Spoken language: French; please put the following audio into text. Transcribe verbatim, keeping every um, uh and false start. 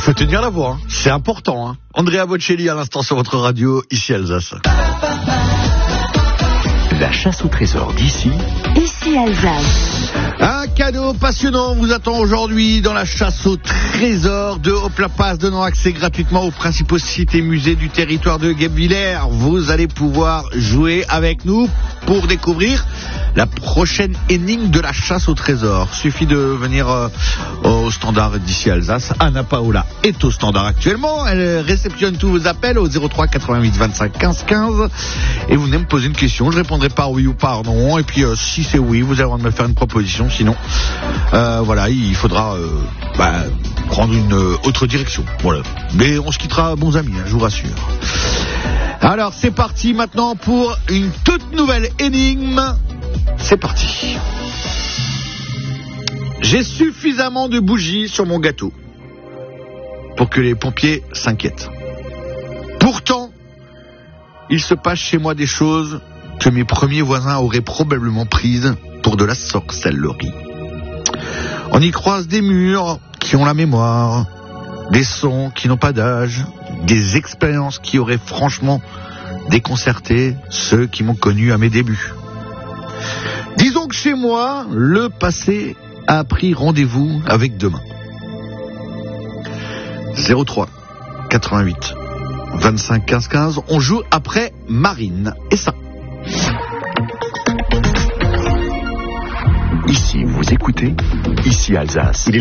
faut tenir la voix, hein. C'est important. Hein. Andrea Bocelli à l'instant sur votre radio, ici Alsace. La chasse au trésor d'ici, ici Alsace. Un cadeau passionnant vous attend aujourd'hui dans la chasse au trésor de Hoplapass, donnant accès gratuitement aux principaux sites et musées du territoire de Guebwiller. Vous allez pouvoir jouer avec nous pour découvrir la prochaine énigme de la chasse au trésor. Suffit de venir euh, au standard d'ici Alsace. Anna Paola est au standard actuellement. Elle réceptionne tous vos appels au zéro trois quatre-vingt-huit vingt-cinq quinze quinze. Et vous venez me poser une question. Je répondrai par oui ou par non. Et puis euh, si c'est oui, vous avez le droit de me faire une proposition. Sinon, euh, voilà, il faudra euh, bah, prendre une euh, autre direction. Voilà. Mais on se quittera bons amis, hein, je vous rassure. Alors c'est parti maintenant pour une toute nouvelle énigme. C'est parti. J'ai suffisamment de bougies sur mon gâteau pour que les pompiers s'inquiètent. Pourtant, il se passe chez moi des choses que mes premiers voisins auraient probablement prises pour de la sorcellerie. On y croise des murs qui ont la mémoire, des sons qui n'ont pas d'âge, des expériences qui auraient franchement déconcerté ceux qui m'ont connu à mes débuts. Disons que chez moi, le passé a pris rendez-vous avec demain. zéro trois quatre-vingt-huit vingt-cinq quinze quinze, on joue après Marine. Et ça. Ici, vous écoutez, ici Alsace.